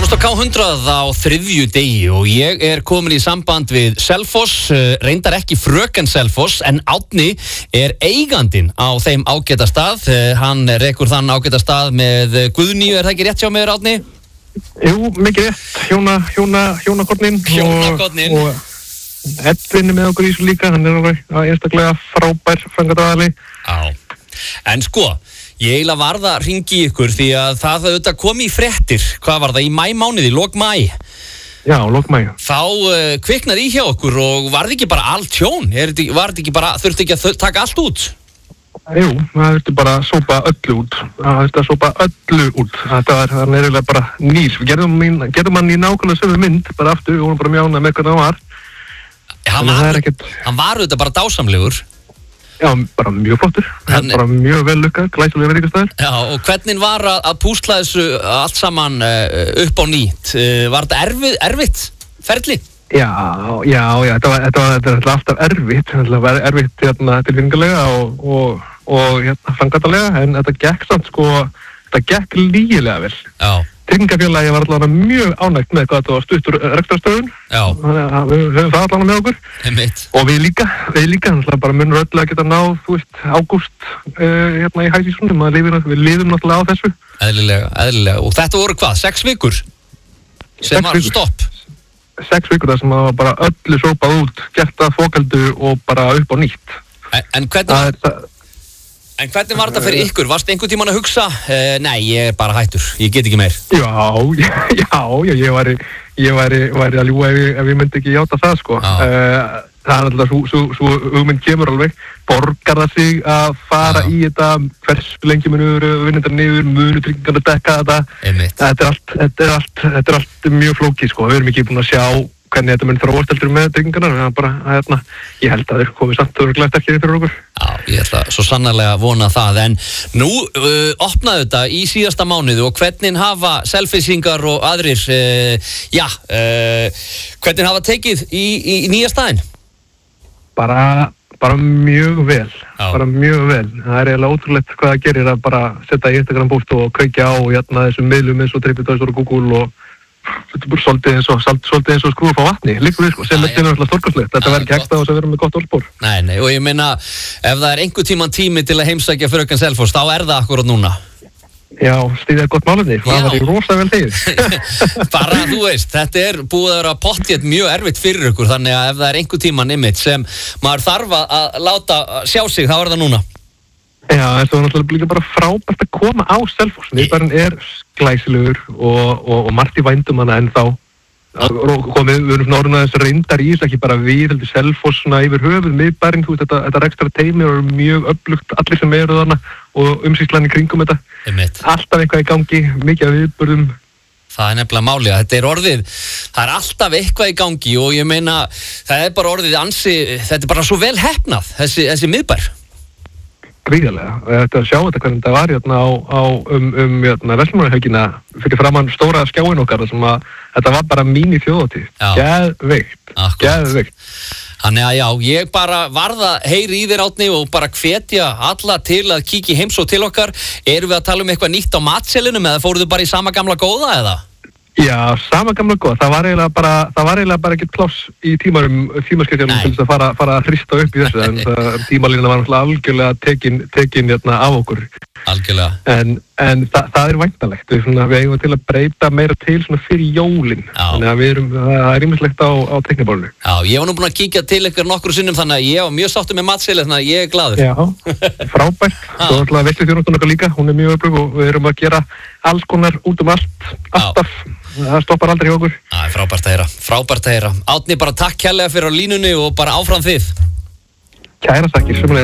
ert á K100 á þriðju degi og ég komin í samband við Selfoss, reyndar ekki fröken Selfoss, en Árni eigandinn á þeim ágæta stað. Hann rekur þann ágæta stað með Guðnýju, það ekki rétt hjá mér, Árni? Jú, mikið rétt, hjónakornin. Hjónakornin. Og Edvin með okkur í þessu líka, hann alveg einstaklega frábær framkvæmdaraðili. Já, en sko, ég eiginlega varð að hringi ykkur því að það auðvitað kom í fréttir. Hvað var það, í maímánuði, lok maí? Já, lok maí. Þá kviknaði í hjá okkur og var það ekki bara allt tjón? Þurfti ekki að taka allt út? Jú, það þurfti bara að sópa öllu út. Þetta var nefnilega bara nýr. Við gerðum hann í nákvæmlega sömu mynd, bara aftur, við vorum bara mjána með hvernig hann var. Hann var auðvitað bara dásamlegur. Já, bara mjög flottur, bara mjög vel lukkað, glæsilega veitingastæður. Já, og hvernig var að púsla þessu allt saman upp á nýtt? Var þetta erfitt ferli? Já, þetta var alltaf erfitt, tilfinningalega og framkvæmdalega, en þetta gekk samt þetta gekk lygilega vel. Já. Tryggingafélagi var allavega mjög ánægt með hvað þetta var stuttur rekstrarstöðun. Já. Þannig að við höfum það allavega með okkur. Einmitt. Og við líka, bara munum öll að geta náð, ágúst í hæsísunum, við lifum náttúrulega á þessu. Eðlilega. Og þetta voru hvað, 6 vikur? Sem var stopp? 6 vikur þar sem það var bara öllu sópað út, gert að fókaldu og bara upp á nýtt. En hvernig var þetta fyrir ykkur? Varstu einhvern tímann að hugsa? Nei, ég bara hættur, ég get ekki meir. Já, ég væri að ljúga ef ég myndi ekki játa það, sko. Það er alltaf svo hugmynd kemur alveg. Borgar það sig að fara í þetta, hversu lengi munu vinnindar niður, munu tryggingarnir dekka þetta. Einmitt. Þetta er allt mjög flókið, sko. Við erum ekki búin að sjá hvernig þetta mun þróast heldur með tryggingarnar. Ég held að þeir komið samt og sterkir fyrir okkur. Já, ég ætla svo sannarlega að vona það. En nú opnaði þetta í síðasta mánuði og hvernig hafa Selfissingar og aðrir, hvernig hafa tekið í nýja staðinn? Bara mjög vel. Bara mjög vel. Það er eiginlega ótrúlegt hvað það gerir að bara setja í Instagram post og kveikja á þessum miðlum eins og TripAdvisor og Google og þetta er bara svolítið eins og skrúfa frá vatni, líka við, sem þetta er náttúrulega stórkostlegt. Þetta verður ekki hægt á þess að vera með gott orðspor. Nei, og ég meina, ef það er einhver tímann tími til að heimsækja fröken Selfoss, þá er það akkurat núna. Já, Stíð er gott málefni, það var í rosa vel þegið. Bara, þú veist, þetta er búið að vera pottþétt mjög erfitt fyrir ykkur, þannig að ef það er einhver tímann einmitt sem maður þarf að láta sjá sig, þá er það núna. Já, það var náttúrulega líka bara frábært að koma á Selfoss. Miðbærinn er glæsilegur og margt í vændum hana ennþá. Við erum svona orðin aðeins reyndar í þess, ekki bara við, heldur Selfoss svona yfir höfuð miðbærinn, þú veist, þetta rekstra teymi er mjög öflugt, allir sem eru þarna og umsýslan í kringum þetta. Alltaf eitthvað í gangi, mikið af viðburðum. Það er nefnilega málið að það er alltaf eitthvað í gangi og ég meina, það er bara orðið þetta er bara svo vel heppnað, þessi miðbær. Gríðarlega. Þetta að sjá þetta hvernig þetta var á Vestmannaeyjahelgina fyrir framann stóra skjáin okkar sem að þetta var bara mín í þjóðhátíð. Geðveikt. Þannig að já, ég bara varð að heyri í þér, Árni, og bara hvetja alla til að kíkja í heimsókn til okkar. Erum við að tala um eitthvað nýtt á matselinum eða fóruðu bara í sama gamla góða eða? Já, sama gamla góða. Það var eiginlega bara ekkert pláss í tímaskiptjálum til þess að fara að hrista upp í þessu, en tímalínan var náttúrulega algjörlega tekin af okkur. Algjörlega. En það er væntanlegt. Við eigum til að breyta meira til fyrir jólin. Þannig að það er ýmislegt á teiknibólinu. Já, ég var nú búin að kíkja til ykkur nokkru sinnum, þannig að ég var mjög sáttur með matseilið, þannig að ég er glaður. Já, frábært. Svo ætla að veisluþjónustan okkar líka, hún er mjög öflug og við erum að gera alls konar út alltaf. Það stoppar aldrei hjá okkur. Frábært að heyra. Árni, bara takk kærlega fyrir á línunni og bara áfram þið. Kæra þakkir, sömuleiðis.